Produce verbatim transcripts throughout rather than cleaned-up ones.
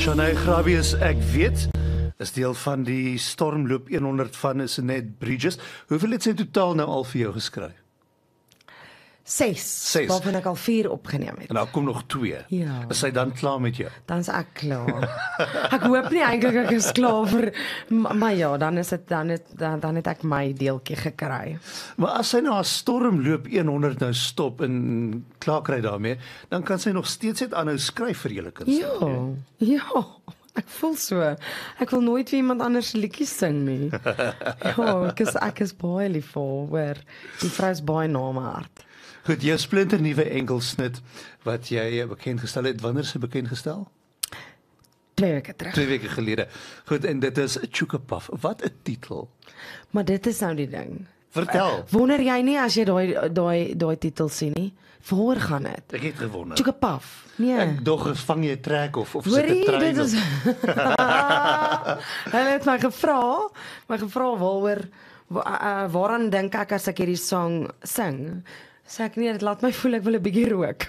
Shanae Grabie is Ek Weet, is deel van die Stormloop honderd van Senet Bridges. Hoeveel het sy totaal nou al vir jou geskryf? Ses, Ses. waarvan ek al vier opgeneem het. En daar kom nog twee. Ja. Is sy dan klaar met jou? Dan is ek klaar. Ek hoop nie eintlik ek is klaar vir, maar, maar ja, dan is dit dan het dan, dan het ek my deeltjie gekry. Maar as sy nou haar Stormloop honderd nou stop en klaar kry daarmee, dan kan sy nog steeds net aanhou skryf vir julle kunstenaars. Ja, ja. Ek voel so. Ek wil nooit vir iemand anders liedjies sing nie. Ja, ek is, ek is baie lief vir haar, hoor. Die vrou is baie na my hart. Goed, jou splinter nuwe enkelsnit wat jy bekend gestel het, wanneer is hy bekend gestel? Twee weke terug. Twee weke gelede. Goed, en dit is Chugga Puff. Wat 'n titel. Maar dit is nou die ding. Vertel. Wonder jy nie as jy daai daai daai titel sien nie? Waar gaan dit? Ek het gewonder. Chugga Puff. Nee. Ek dog vang jy 'n trek of of sit Hoorie, 'n trein dit is of Hulle het my gevra, my gevra waaroor wa, uh, waaraan dink ek as ek hierdie song sing? Sê ek nee, dit laat my voel ek wil 'n bietjie rook.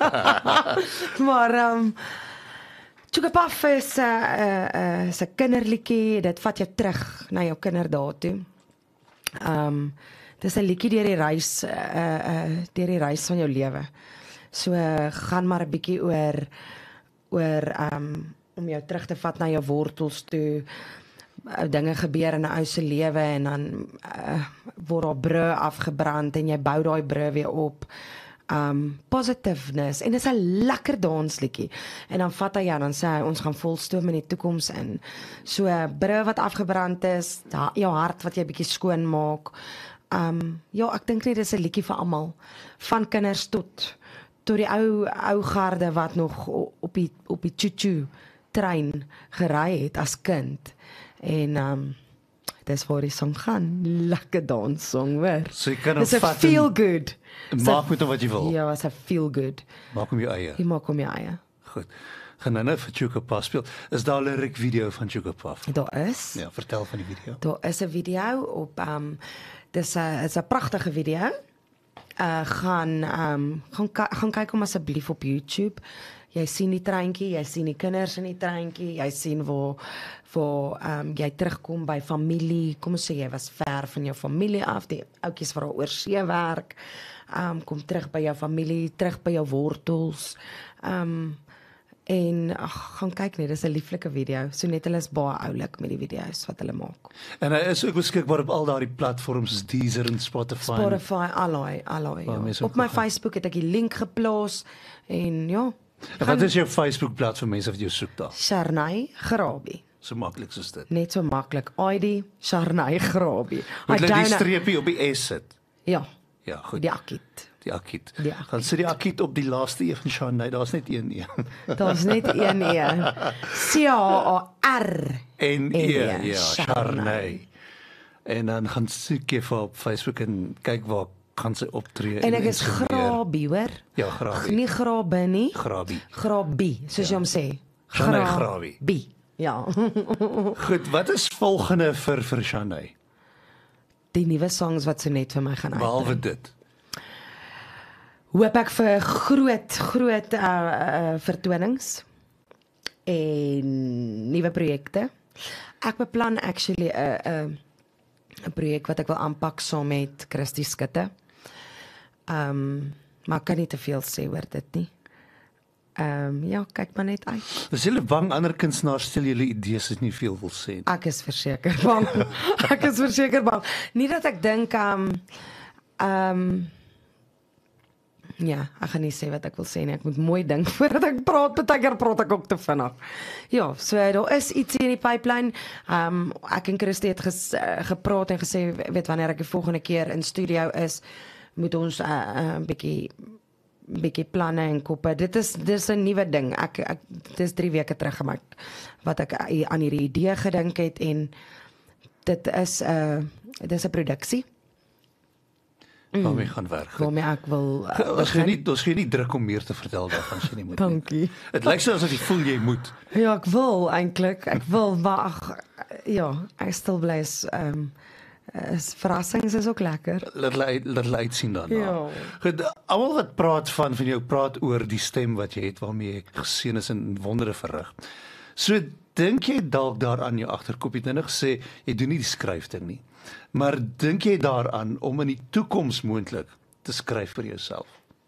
Maar ehm um, Chugga Puff is 'n uh, uh, uh, 'n kinderliedjie, dit vat jou terug na jou kinderdae toe. Ehm um, dis 'n liedjie deur die reis uh uh deur die reis van jou lewe. So uh, gaan maar 'n bietjie oor oor ehm um, om jou terug te vat na jou wortels toe. Uh, dinge gebeur in 'n ou se lewe en dan uh, word daar brûe afgebrand en jy bou daai brûe weer op. Um positiveness en dit is 'n lekker dansliedjie. En dan vat hy ja, dan sê hy ons gaan volstoom in die toekoms in. So brûe wat afgebrand is, da, jou hart wat jy bietjie skoon maak. Um ja, ek dink net dis 'n liedjie vir almal, van kinders tot tot die ou ou garde wat nog op die op die choo-choo trein gery het as kind. En um dis waar die song gaan, lekker danssong, hoor. So jy kan hom dis 'n vat en feel good. maak met hom wat jy wil. Ja, is 'n feel good. Maak hom jou eie. Jy maak hom jou eie. Goed. Gaan nou nou vir Chugga Puff speel. Is daar 'n lyric video van Chugga Puff? Daar is. Ja, vertel van die video. Daar is 'n video op um dis 'n is 'n pragtige video. Uh gaan um gaan gaan kyk hom asseblief op YouTube. Jy sien die treintjie, jy sien die kinders in die treintjie, jy sien waar waar um jy terugkom by familie. Kom ons sê jy was ver van jou familie af, die ouetjies wat daar oor see werk. Um kom terug by jou familie, terug by jou wortels. Um en ag, gaan kyk net, dis 'n lieflike video. So net hulle is baie oulik met die video's wat hulle maak. En hy is ook beskikbaar op al daardie platforms soos Deezer en Spotify. Spotify, alloy, alloy. Ja. Op my Facebook het ek die link geplaas en ja. En wat is jou Facebook bladsy vir mense wat jou soek daar? Shanae Grabie. So maklik soos dit. Net so maklik. I D Shanae Grabie. Moet jy die streepie op die S sit? Ja. Ja, goed. Die Akit. Die Akit. Die Akit. Gaan sit die Akit op die laaste een van Shanae, daar's net een e. Daar's net een e. C A R En e, ja, Shanae. En dan gaan soek jy vir op Facebook en kyk waar gaan sy optree. En ek is Grabie, hoor. Ja, Grabie. Nie Grabie nie. Grabie. Grabie, soos jy hom sê. Shanae Grabie. Bie. Ja. Goed, wat is volgende vir vir Shanae? Die nuwe songs wat so net vir my gaan uitbring. Behalwe dit. Hoop ek vir groot groot uh, uh vertonings en nuwe projekte. Ek beplan actually 'n uh, 'n uh, 'n projek wat ek wil aanpak saam met Christie Skutte. Ehm um, maar ek kan nie te veel sê oor dit nie. Ehm um, ja, kyk maar net uit. Is julle bang ander kunstenaars stel julle idees as nie veel wil sê nie? Ek is verseker bang. Ek is verseker bang. Nie dat ek dink ehm um, ehm um, ja, ek gaan nie sê wat ek wil sê nie. Ek moet mooi dink voordat ek praat. Partykeer praat ek ook te vinnig. Ja, so daar is iets in die pipeline. Ehm um, ek en Christie het ges, uh, gepraat en gesê, weet wanneer ek die volgende keer in studio is, moet ons 'n uh, uh, bietjie bietjie planne en koppe. Dit is dis 'n nuwe ding. Ek ek dis drie weke terug gemaak wat ek aan hierdie idee gedink het en dit is 'n uh, dis 'n produksie. Mm. Waarmee gaan werk. Waarmee ek wil uh, Ons gee nie ons gee nie druk om meer te vertel daarvan as jy nie moet. Dankie. Dit lyk so asof jy voel jy moet. Ja, ek wil eintlik. Ek wil maar ag, ja, ek stil bly is ehm um, is verrassings is ook lekker. Laat laat laat uitsien daarna. Ja. Goed, almal wat praat van van jou praat oor die stem wat jy het waarmee jy geseën is en wondere verrig. So dink jy dalk daaraan jou agterkop, jy het nou gesê jy doen nie die skryfding nie. Maar dink jy daaraan om in die toekoms moontlik te skryf vir jouself?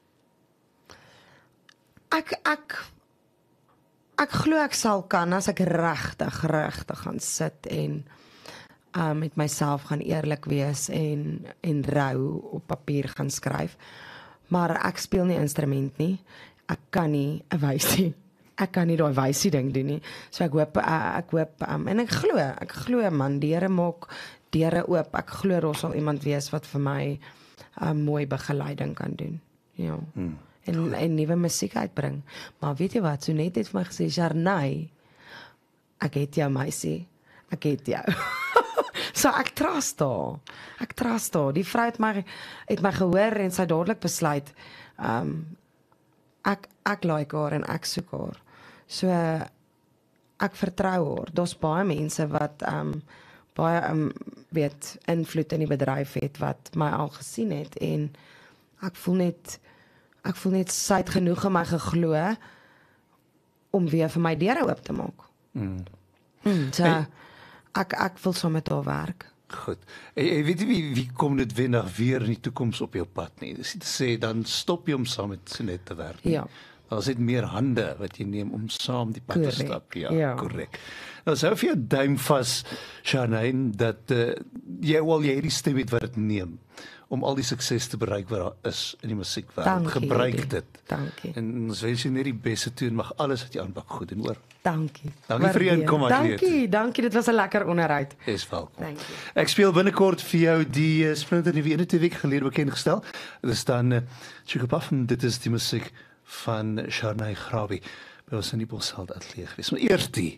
Ek ek ek glo ek sal kan as ek regtig regtig gaan sit en um, met myself gaan eerlik wees en en rou op papier gaan skryf. Maar ek speel nie instrument nie. Ek kan nie 'n wysie. Ek kan nie daai wysie ding doen nie. So ek hoop uh, ek hoop um, en ek glo, ek glo man, deure maak deure oop. Ek glo daar sal iemand wees wat vir my 'n um, mooi begeleiding kan doen. Ja. Hmm. En en nuwe musiek uitbring. Maar weet jy wat, so net het vir my gesê, Sharnay, ek het jou meisie. Ek het jou. So ek trust haar. Ek trust haar. Die vrou het my het my gehoor en sy dadelik besluit, um, ek ek like haar en ek soek haar. So ek vertrou haar. Daar's baie mense wat um, baie um, weet invloed in die bedryf het wat my al gesien het en ek voel net ek voel net sy het genoeg in my geglo om weer vir my deure oop te maak. Mm. Mm, so hey. ek ek wil saam met haar werk. Goed. En, en weet jy wie, wie kom dit wendig weer in die toekoms op jou pad nie? Dis te sê dan stop jy om saam met Sonet te werk nie. Ja. Daar's net meer hande wat jy neem om saam die pad correct. te stap. Ja, korrek. Ja. Nou sou vir jou duim vas, Sharnay, dat uh, jy wel jy hierdie stem het wat dit neem om al die sukses te bereik wat daar is in die musiekwêreld. Gebruik dit. Dankie. En ons wens jou net die beste toe en mag alles wat jy aanpak goed doen, hoor. Dankie. Dankie vir jou inkom, atleet. Dankie, dankie. Dit was 'n lekker onderhoud. Is welkom. Dankie. Ek speel binnekort vir jou die uh, splinter nuwe ene twee week gelede bekend gestel. Dit is dan uh, Sugar Puff en dit is die musiek van Sharnay Grawie. By ons in die Bosveld ateljee gewees. Maar eers die.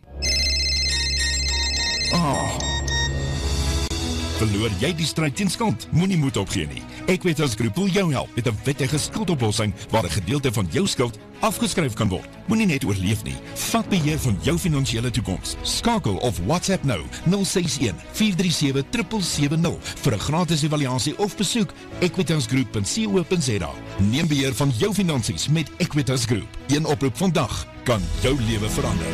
Oh. Verloor jy die stryd teen skuld? Moenie moed opgee nie. Equitas Groep wil jou help met 'n wettige skuldoplossing waar 'n gedeelte van jou skuld afgeskryf kan word. Moenie net oorleef nie. Vat beheer van jou finansiële toekoms. Skakel of WhatsApp nou nul ses een vier drie sewe sewe sewe nul vir 'n gratis evaluasie of besoek equitas group punt co punt za. Neem beheer van jou finansies met Equitas Groep. Een oproep vandag kan jou lewe verander.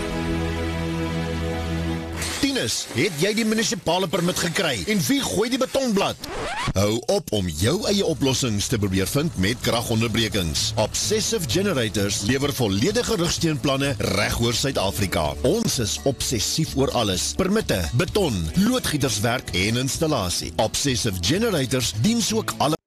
Tinus, het jy die munisipale permit gekry en wie gooi die betonblad? Hou op om jou eie oplossings te probeer vind met kragonderbrekings. Obsessive Generators lewer volledige rugsteunplanne reg oor Suid-Afrika. Ons is obsessief oor alles: permitte, beton, loodgieterswerk en installasie. Obsessive Generators dien ook alle